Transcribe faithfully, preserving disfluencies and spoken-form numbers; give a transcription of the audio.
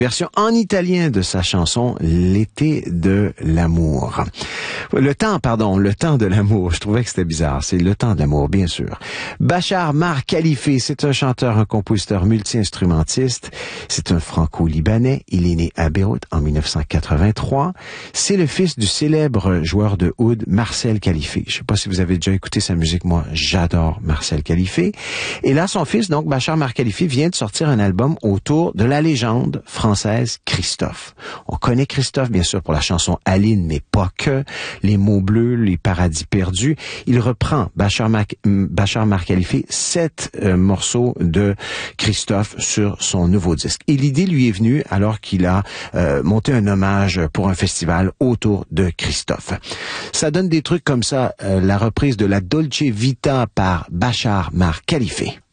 Version en italien de sa chanson « L'été de l'amour ». Le temps, pardon, le temps de l'amour. Je trouvais que c'était bizarre. C'est le temps de l'amour, bien sûr. Bachar Mar Khalife, c'est un chanteur, un compositeur multi-instrumentiste. C'est un franco-libanais. Il est né à Beyrouth en mille neuf cent quatre-vingt-trois. C'est le fils du célèbre joueur de oud Marcel Khalife. Je sais pas si vous avez déjà écouté sa musique. Moi, j'adore Marcel Khalife. Et là, son fils, donc Bachar Mar Khalife, vient de sortir un album autour de la légende française Christophe. On connaît Christophe, bien sûr, pour la chanson Aline, mais pas que. Les mots bleus, les paradis perdus. Il reprend Bachar Mar, Bachar Mar Khalife, sept euh, morceaux de Christophe sur son nouveau disque. Et l'idée lui est venue alors qu'il a euh, monté un hommage pour un festival autour de Christophe. Ça donne des trucs comme ça, euh, la reprise de la Dolce Vita par Bachar Mar Khalife.